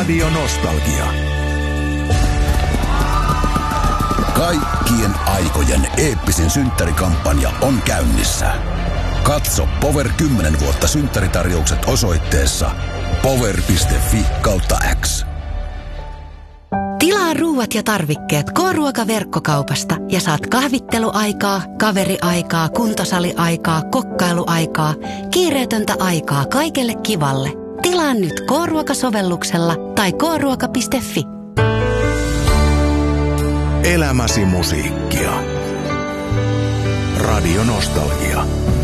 Radio Nostalgia. Kaikkien aikojen eeppisin synttärikampanja on käynnissä. Katso Power 10 vuotta synttäritarjoukset osoitteessa power.fi/X. Tilaa ruuat ja tarvikkeet K-ruokaverkkokaupasta ja saat kahvitteluaikaa, kaveriaikaa, kuntosaliaikaa, kokkailuaikaa, kiireetöntä aikaa kaikelle kivalle. Tilaa nyt K-ruokasovelluksella tai kruoka.fi. Elämäsi musiikkia. Radio Nostalgia.